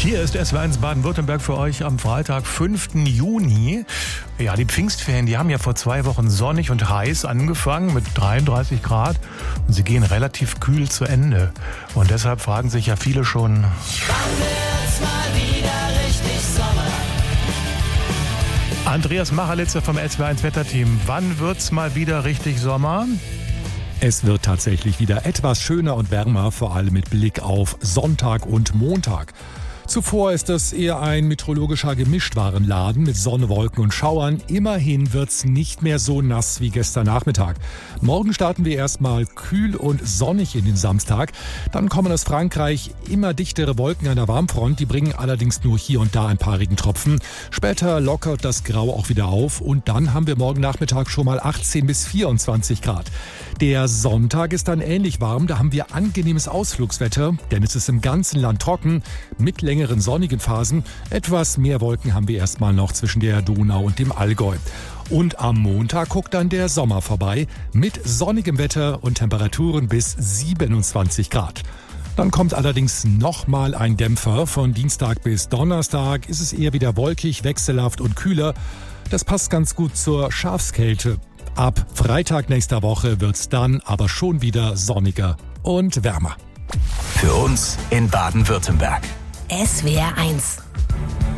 Hier ist SWR1 Baden-Württemberg für euch am Freitag, 5. Juni. Ja, die Pfingstferien, die haben ja vor 2 Wochen sonnig und heiß angefangen mit 33 Grad und sie gehen relativ kühl zu Ende. Und deshalb fragen sich ja viele schon: Wann wird's mal wieder richtig Sommer? Andreas Machelitzer vom SWR1 Wetterteam, wann wird's mal wieder richtig Sommer? Es wird tatsächlich wieder etwas schöner und wärmer, vor allem mit Blick auf Sonntag und Montag. Zuvor ist es eher ein meteorologischer Gemischtwarenladen mit Sonne, Wolken und Schauern. Immerhin wird's nicht mehr so nass wie gestern Nachmittag. Morgen starten wir erstmal kühl und sonnig in den Samstag. Dann kommen aus Frankreich immer dichtere Wolken an der Warmfront. Die bringen allerdings nur hier und da ein paar Regentropfen. Später lockert das Grau auch wieder auf. Und dann haben wir morgen Nachmittag schon mal 18 bis 24 Grad. Der Sonntag ist dann ähnlich warm. Da haben wir angenehmes Ausflugswetter, denn es ist im ganzen Land trocken mit längeren sonnigen Phasen. Etwas mehr Wolken haben wir erstmal noch zwischen der Donau und dem Allgäu. Und am Montag guckt dann der Sommer vorbei mit sonnigem Wetter und Temperaturen bis 27 Grad. Dann kommt allerdings nochmal ein Dämpfer. Von Dienstag bis Donnerstag ist es eher wieder wolkig, wechselhaft und kühler. Das passt ganz gut zur Schafskälte. Ab Freitag nächster Woche wird's dann aber schon wieder sonniger und wärmer. Für uns in Baden-Württemberg. SWR1